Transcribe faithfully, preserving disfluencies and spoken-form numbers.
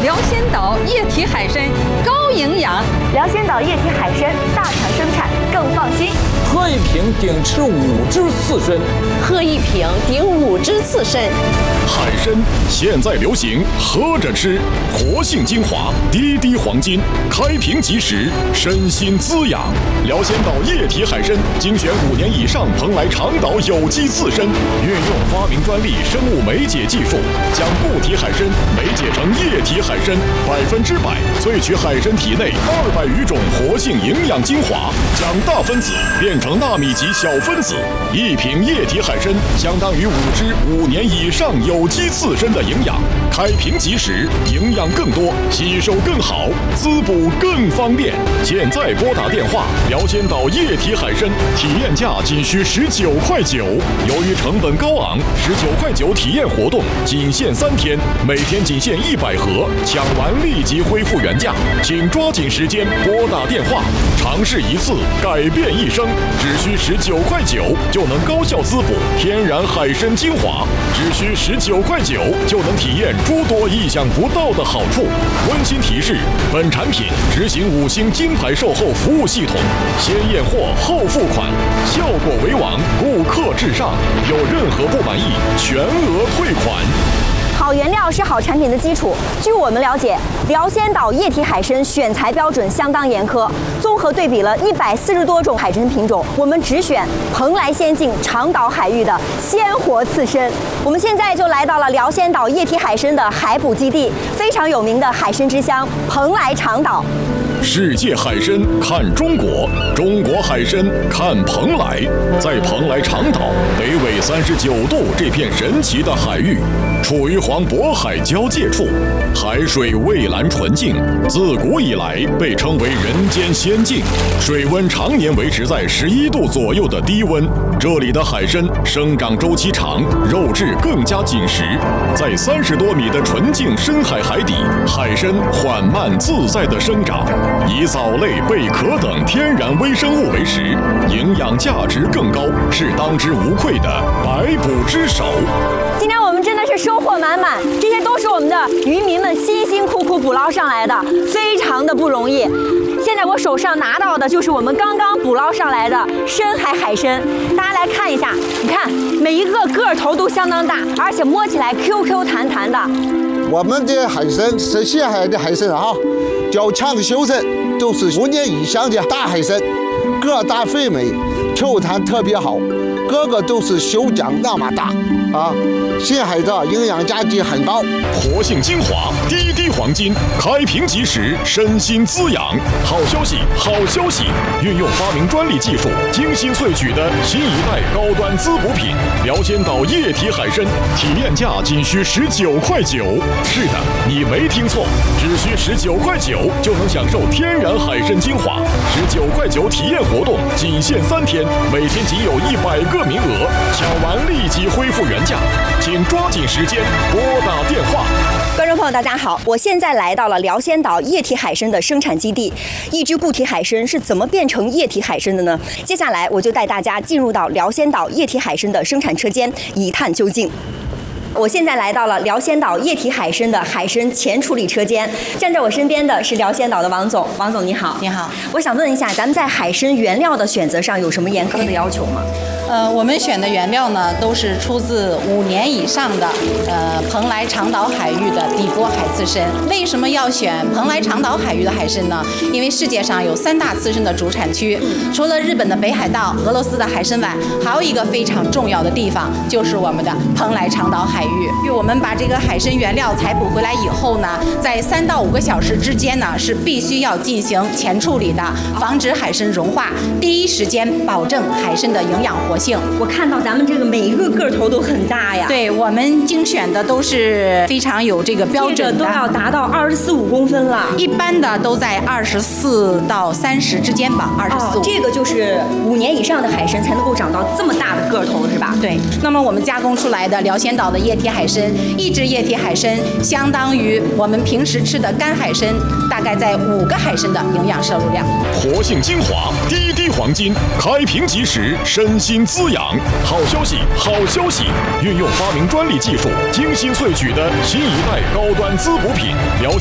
辽仙岛液体海参高营养， 辽仙岛液体海参大厂生产更放心。 喝一瓶顶吃五只刺身， 喝一瓶顶五只刺身。 海参现在流行喝着吃，活性精华，滴滴黄金，开瓶即食，身心滋养。辽仙岛液体海参精选五年以上蓬莱长岛有机刺参，运用发明专利生物酶解技术，将固体海参酶解成液体海参，百分之百萃取海参体内二百余种活性营养精华，将大分子变成纳米级小分子。一瓶液体海参相当于五只五年以上有机刺参的营养，开瓶即食，营养更多，吸收更好，滋补更方便。现在拨打电话，辽仙岛液体海参体验价仅需十九块九。由于成本高昂，十九块九体验活动仅限三天，每天仅限一百盒，抢完立即恢复原价，请抓紧时间拨打电话，尝试一次改变一生，只需十九块九就能高效滋补天然海参精华，只需十九块九就能体验诸多意想不到的好处。温馨提示：本产品执行五星金牌售后服务系统，先验货后付款，效果为王，顾客至上，有任何不满意全额退款。 好原料是好产品的基础。据我们了解，辽仙岛液体海参选材标准相当严苛，综合对比了一百四十多种海参品种，我们只选蓬莱仙境长岛海域的鲜活刺参。我们现在就来到了辽仙岛液体海参的海捕基地，非常有名的海参之乡蓬莱长岛。 世界海参看中国，中国海参看蓬莱。在蓬莱长岛北纬三十九度这片神奇的海域，处于黄渤海交界处，海水蔚蓝纯净，自古以来被称为人间仙境，水温常年维持在十一度左右的低温。这里的海参生长周期长，肉质更加紧实，在三十多米的纯净深海海底，海参缓慢自在地生长，以藻类、贝壳等天然微生物为食，营养价值更高，是当之无愧的百捕之首。 今天我们真的是收获满满，这些都是我们的渔民们辛辛苦苦捕捞上来的，非常的不容易。现在我手上拿到的就是我们刚刚捕捞上来的深海海参，大家来看一下，你看每一个个头都相当大，而且摸起来 Q Q 弹弹的。 我们的海参是西海的海参啊，较强修身，都是五年以上的大海参，个大肥美，球弹特别好，个个都是手掌那么大啊！深海的营养价值很高， 活性精华，滴滴黄金，开瓶即食，身心滋养。好消息，好消息！运用发明专利技术，精心萃取的新一代高端滋补品——辽仙岛液体海参，体验价仅需十九块九。是的，你没听错，只需十九块九就能享受天然海参精华。十九块九体验活动仅限三天，每天仅有一百个名额，抢完立即恢复原价。请抓紧时间拨打电话。 观众朋友，大家好，我现在来到了辽仙岛液体海参的生产基地。一只固体海参是怎么变成液体海参的呢？接下来我就带大家进入到辽仙岛液体海参的生产车间，一探究竟。我现在来到了辽仙岛液体海参的海参前处理车间，站在我身边的是辽仙岛的王总。王总你好。 你好。 我想问一下，咱们在海参原料的选择上有什么严苛的要求吗？ 呃，我们选的原料呢，都是出自五年以上的呃蓬莱长岛海域的底锅海刺参。为什么要选蓬莱长岛海域的海参呢？因为世界上有三大刺参的主产区，除了日本的北海道、俄罗斯的海参崴，还有一个非常重要的地方，就是我们的蓬莱长岛海域。因为我们把这个海参原料采捕回来以后呢，在三到五个小时之间呢，是必须要进行前处理的，防止海参融化，第一时间保证海参的营养活性。 我看到咱们这个每一个个头都很大呀。 对，我们精选的都是非常有这个标准的， 这个都要达到二十四五公分了。 一般的都在二十四到三十之间吧，二十四。 这个就是五年以上的海参才能够长到这么大的个头，是吧？ 对。那么我们加工出来的辽仙岛的液体海参，一只液体海参相当于我们平时吃的干海参，大概在五个海参的营养摄入量。 活性精华，滴滴黄金，开瓶即食，身心滋养。好消息，好消息！运用发明专利技术，精心萃取的新一代高端滋补品辽